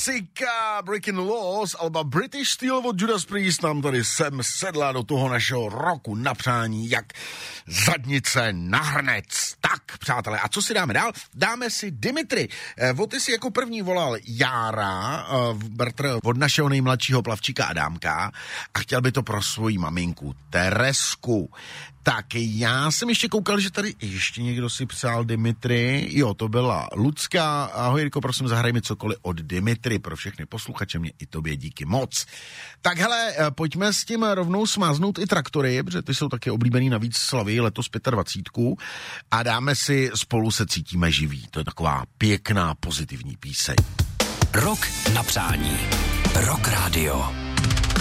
Klasika Breaking the Laws, alba British Steel od Judas Priest nám tady sem sedla do toho našeho roku na přání, jak zadnice na hrnec. Tak, přátelé, a co si dáme dál? Dáme si Dimitri. Ty si jako první volal Jára, bratr od našeho nejmladšího plavčíka Adámka a chtěl by to pro svoji maminku Teresku. Tak já jsem ještě koukal, že tady ještě někdo si psal Dimitri. Jo, to byla Lucka. Ahoj, Jirko, prosím, zahraj mi cokoliv od Dimitri. Pro všechny posluchače, mě i tobě díky moc. Tak hele, pojďme s tím rovnou smáznout i traktory, protože ty jsou taky oblíbený, navíc slaví letos 25. A dáme si Spolu se cítíme živí. To je taková pěkná, pozitivní píseň. Rok na přání. Rock Radio.